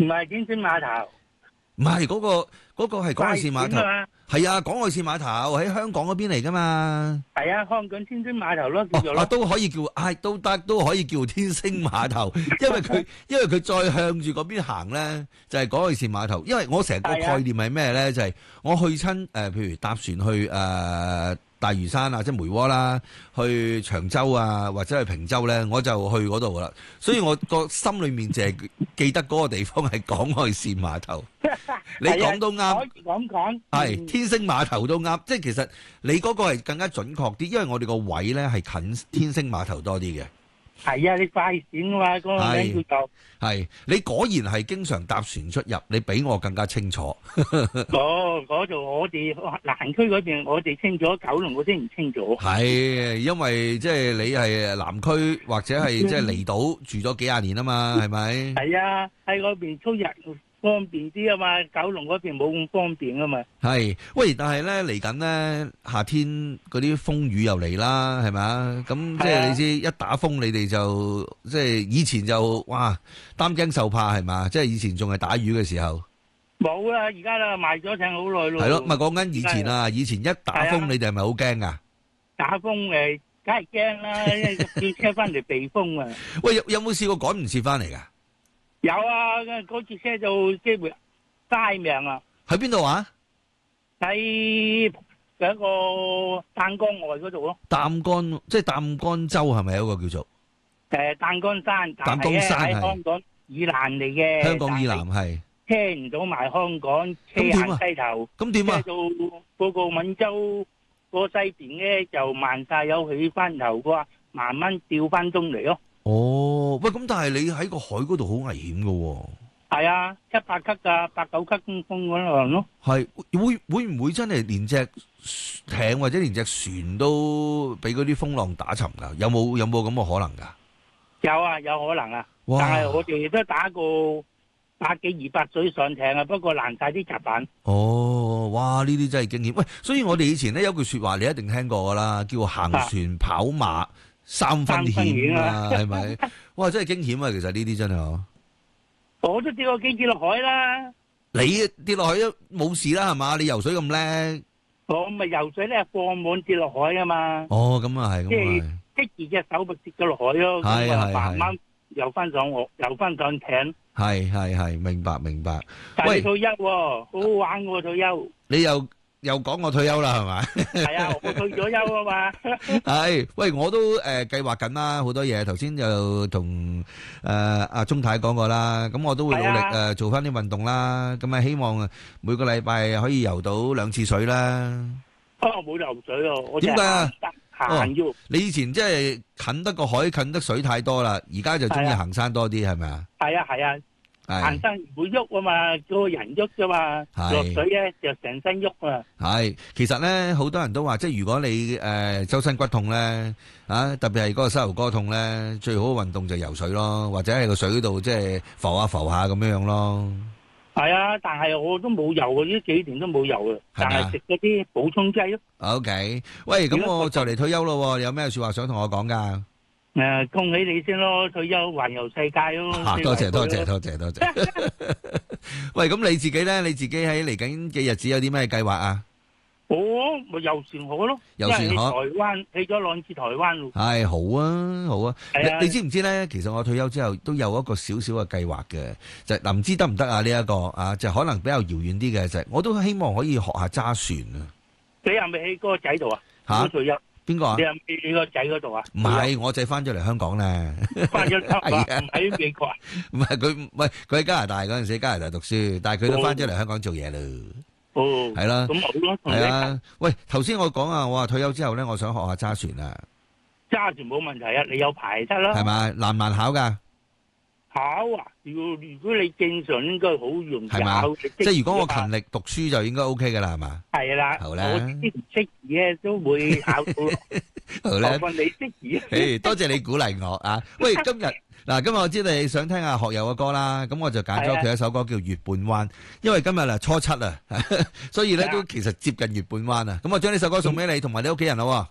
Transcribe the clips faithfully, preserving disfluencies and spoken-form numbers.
唔係天星碼頭， 唔係嗰個嗰個係港外線碼頭， 快線啊嘛係啊，港外線碼頭喺香港嗰邊嚟噶嘛。 係啊，香港天星碼頭咯，叫做哦，啊咯。 都可以叫，唉、都得都可以叫天星碼頭，因為佢因為佢再向住嗰邊行咧，就係港外線碼頭。因為我成個概念係咩咧？就係、我去親誒、呃，譬如搭船去誒、呃、大嶼山啊，即係梅窩啦，去長洲啊，或者去坪洲咧，我就去嗰度噶啦。所以我個心裏面就係記得嗰個地方係港外線碼頭。你講都啱， 可以咁講。 係天星碼頭都啱，即係其實你嗰個係更加準確啲，因為我哋個位咧係近天星碼頭多啲嘅。 係啊，你快線啊嘛，嗰個名叫做。 係你果然係經常搭船出入，你比我更加清楚。 哦，嗰度我哋南區嗰邊我哋清楚，九龍嗰啲唔清楚。 係因為即係你係南區或者係即係離島住咗幾廿年啊嘛，係咪？ 係啊，喺嗰邊出入方便啲啊嘛，九龍嗰邊冇咁方便啊嘛。 係，喂，但係咧嚟緊咧夏天嗰啲風雨又嚟啦，係咪啊？咁即係你知一打風，你哋就即係以前就哇擔驚受怕係嘛？即係以前仲係打魚嘅時候。 冇啦，而家啦賣咗艇好耐咯。 係咯，咪講緊以前啊！以前一打風， 係啊你哋係咪好驚噶？ 打風誒，梗係驚啦，因為叫車翻嚟避風啊。 喂，有有冇試過趕唔切翻嚟噶？ 有啊，嗰次車就機會嘥命啊！ 喺邊度啊？ 喺一個湛江外嗰度咯。 擔杆即係擔杆洲係咪有一個叫做？ 誒，湛江山，但擔杆山係係喺香港以南嚟嘅。 香港以南係。 車唔到埋香港，車行西頭。 咁點啊？ 車到嗰個閩州嗰西邊咧就慢晒，有起翻頭嘅話，慢慢調翻中嚟咯。 哦，喂，咁但係你喺個海嗰度好危險噶喎。 係啊，七八級噶，八九級風風嗰樣咯。 係會會唔會真係連隻艇或者連隻船都俾嗰啲風浪打沉噶？有冇有冇咁嘅可能噶？ 有啊，有可能啊。 哇但係我哋都打過百幾二百水上艇啊，不過爛晒啲甲板。 哦，哇！呢啲真係驚險。喂，所以我哋以前咧有句說話，你一定聽過噶啦，叫行船跑馬三分險啊，係咪？哇！真係驚險啊！其實呢啲真係嗬。 我都跌過幾次落海啦。 你跌落去都冇事啦，係嘛？你游水咁叻。 我咪游水咧，放滿跌落海啊嘛。 哦，咁啊係，咁啊係。 即係隻手咪跌咗落海咯，咁啊慢慢游翻上岸，游翻上艇。 係係係，明白明白。 但係退休喎，好好玩喎退休。 你又又講我退休啦，係咪？ 係啊，我退咗休啊嘛。 係，喂，我都誒計劃緊啦，好多嘢。頭先就同誒阿鐘太講過啦，咁我都會努力誒做翻啲運動啦。咁啊，希望每個禮拜可以游到兩次水啦。 哦，冇游水啊，我點解啊？ 行喐。 你以前即係近得個海，近得水太多啦，而家就中意行山多啲，係咪啊？ 係啊係啊。行山唔會喐啊嘛，個人喐啫嘛，落水咧就成身喐啊。 係，其實咧好多人都話，即係如果你誒周身骨痛咧，啊特別係嗰個膝頭哥痛咧，最好嘅運動就游水咯，或者喺個水度即係浮下浮下咁樣樣咯。 係啊，但係我都冇游啊，呢幾年都冇游啊，但係食嗰啲補充劑咯。 OK，喂，咁我就嚟退休咯，你有咩說話想同我講噶？ 誒，恭喜你先咯，退休環遊世界咯！ 多謝多謝多謝多謝。喂，咁你自己咧？你自己喺嚟緊嘅日子有啲咩計劃啊？ 我咪遊船河咯， 遊船河。 台灣去咗兩次台灣咯。 係好啊，好啊。你你知唔知咧？其實我退休之後都有一個少少嘅計劃嘅，就係唔知得唔得啊？呢一個啊，就可能比較遙遠啲嘅，就係我都希望可以學下揸船啊。 你係咪喺嗰個仔度啊？ 吓， 退休。 邊個啊？ 你係你個仔嗰度啊？ 唔係，我仔翻咗嚟香港咧。 翻咗香港，唔喺美國啊？ 唔係佢，唔係佢喺加拿大嗰陣時，加拿大讀書，但係佢都翻咗嚟香港做嘢啦。 哦， 係啦， 咁好咯， 係啊。喂，頭先我講啊，我話退休之後咧，我想學下揸船啊。 揸船冇問題啊，你有牌得啦。 係咪難唔難考噶？ 考啊！如果如果你正常應該好容易考。 即係如果我勤力讀書就應該 OK 噶啦，係嘛？ 係啦， 好啦， 我啲唔識嘢都會考到。 好啦， 我問你識嘢。 誒，多謝你鼓勵我啊！喂，今日嗱，今日我知你想聽下學友嘅歌啦，咁我就揀咗佢一首歌叫《月半彎》，因為今日啊初七啊，所以咧都其實接近月半彎啊。咁我將呢首歌送俾你同埋你屋企人咯。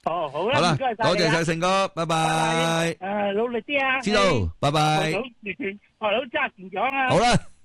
哦，好啦， 好啦， 唔該晒多謝你啊晒成哥，拜拜。 誒，努力啲啊！ 知道，拜拜。 學到學到揸船槳啊！ 好啦。